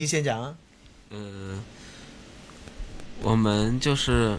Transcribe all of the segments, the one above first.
你先讲啊。 我们就是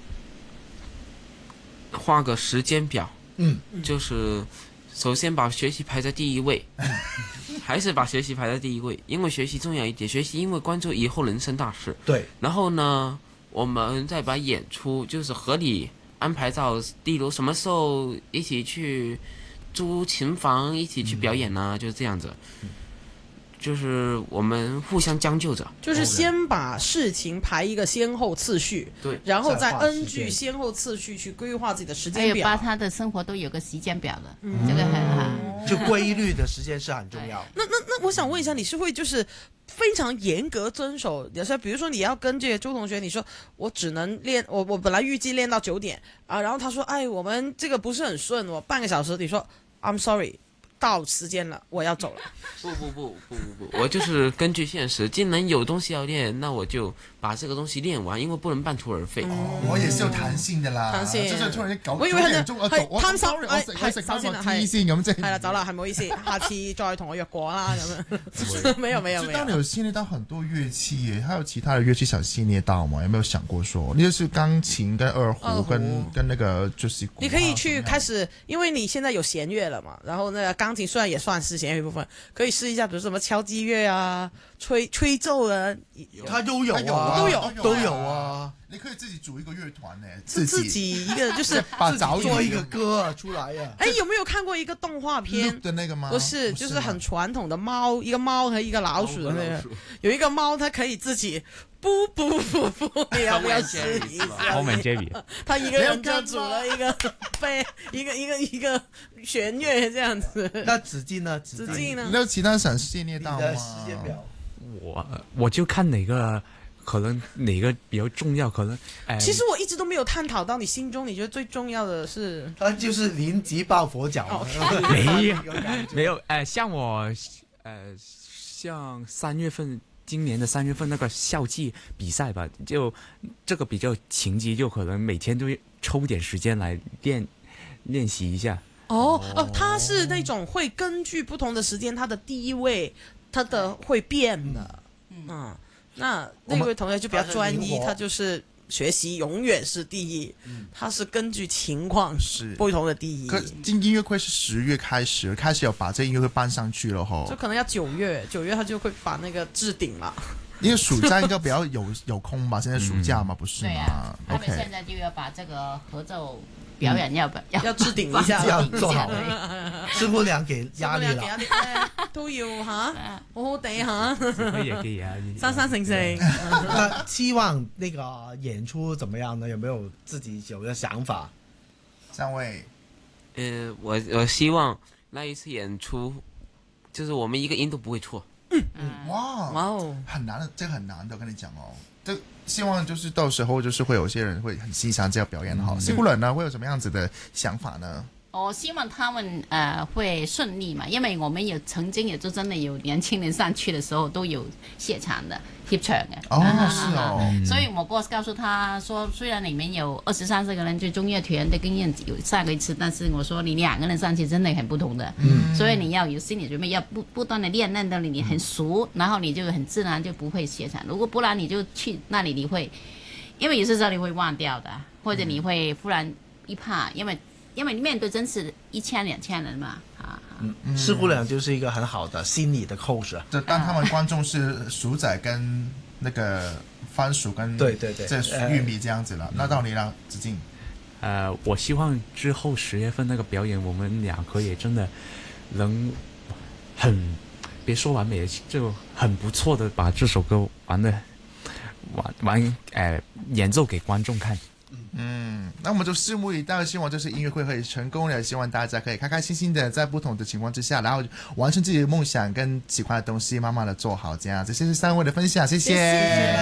画个时间表，就是首先把学习排在第一位，还是把学习排在第一位，因为学习重要一点，学习因为关注以后人生大事。 对， 然后呢，我们再把演出就是合理安排到，例如什么时候一起去租琴房，一起去表演呢？就是这样子。就是我们互相将就着， 就是先把事情排一个先后次序， 对， 然后再根据先后次序去规划自己的时间表， 把他的生活都有个时间表的，这个很好。 就规律的时间是很重要。 那我想问一下，你是会就是非常严格遵守，有时候比如说你要跟这个周同学，你说我只能练，我本来预计练到9点啊，然后他说，哎，我们这个不是很顺，我半个小时，你说 I'm sorry。到时间了，我要走了。 不，我就是根据现实，既然有东西要练，那我就把这个东西练完，因为不能半途而废。 我也是有彈性的啦， 彈性即係突然間9 我以為係點鐘我做，我 sorry，我食翻個 tea 先咁即係。 係啦，走啦，係唔好意思，下次再同我約過啦咁樣。沒有。 就當你有訓練到很多樂器耶，還有其他的樂器想訓練到嗎？有沒有想過說，你就是鋼琴跟二胡跟那個就是鼓？ 你可以去開始，因為你現在有弦樂了嘛，然後那個鋼琴雖然也算是弦樂一部分，可以試一下，比如什麼敲擊樂啊、吹奏啊， 他都有啊。 你可以自己組一個樂團呢， 自己一個就是做一個歌出來呀。 哎，有沒有看過一個動畫片的那個嗎？ 不是，就是很傳統的貓，一個貓和一個老鼠的那個，有一個貓它可以自己不，你要不要試一下 ？Tom and Jerry， 他一個人就組了一個一個弦樂這樣子。 那子靖呢？ 那其他想訓練到嗎？ 你的時間表， 我就看哪個。可能哪個比較重要？可能其實我一直都沒有探討到你心中，你覺得最重要的是？ 他就是臨急抱佛腳。 沒有，像我，像今年的3月份那個校際比賽吧，就這個比較情急，就可能每天都抽點時間來練習一下。 他是那種會根據不同的時間，他的第一位，他的會變的，那位同學就比較專一，他就是學習永遠是第一，他是根據情況不同的第一。 可音樂會是10月開始有把這音樂會搬上去了吼， 就可能要9月他就會把那個置頂了。 因為暑假應該比較有空吧，現在暑假嘛，不是嗎？ 對啊，他們現在就要把這個合奏表演要置頂一下， 要做好。師傅倆給壓力了， 都要吓，好好地吓， 生生性。 那期望那個演出怎麼樣呢？有沒有自己有個想法？ 三位， 我希望那一次演出，就是我們一個音都不會錯。 哇哦，很難的，這個很難的，我跟你講哦。這希望就是到時候就是會有些人會很欣賞這個表演哈。西湖人呢會有什麼樣子的想法呢？ 我希望他們會順利嘛，因為我們曾經也就真的有年輕人上去的時候都有謝場的貼場嘅。 是哦。 所以我 boss 告訴他說，雖然裡面有20-30個人，最中樂團的經驗有上過一次，但是我說你2個人上去真的很不同的。所以你要有心理準備，要不斷的練到你很熟，然後你就很自然就不會謝場。如果不然你就去那裡你會，因為有些時候你會忘掉的，或者你會忽然一怕，因為你面對真是1000-2000人嘛， 師傅倆就是一個很好的心理的 coach。 就當他們觀眾是薯仔跟那個番薯跟對這玉米這樣子了，那到你了，子靖。 我希望之後10月份那個表演，我們倆可以真的能別說完美，就很不錯的把這首歌演奏給觀眾看。 那我們就拭目以待，希望這次音樂會可以成功的，希望大家可以開開心心的在不同的情況之下，然後完成自己的夢想跟喜歡的東西，慢慢的做好這樣子。謝謝3位的分享，謝謝。